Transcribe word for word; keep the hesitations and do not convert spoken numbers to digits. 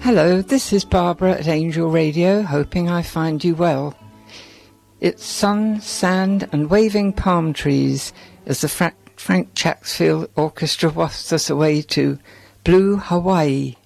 Hello, this is Barbara at Angel Radio, hoping I find you well. It's sun, sand and waving palm trees as the Fra- Frank Chatsfield Orchestra wafts us away to Blue Hawaii.